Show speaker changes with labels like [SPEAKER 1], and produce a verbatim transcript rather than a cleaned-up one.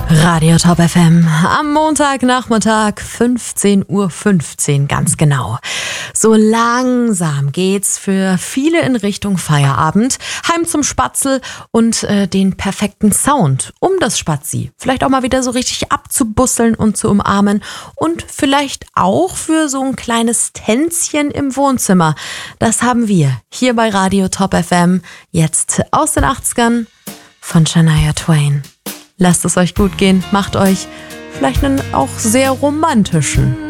[SPEAKER 1] Radio Top F M am Montagnachmittag, fünfzehn Uhr fünfzehn, ganz genau. So langsam geht's für viele in Richtung Feierabend, heim zum Spatzel und äh, den perfekten Sound, um das Spazi vielleicht auch mal wieder so richtig abzubusseln und zu umarmen und vielleicht auch für so ein kleines Tänzchen im Wohnzimmer. Das haben wir hier bei Radio Top F M jetzt aus den achtzigern von Shania Twain. Lasst es euch gut gehen, macht euch vielleicht einen auch sehr romantischen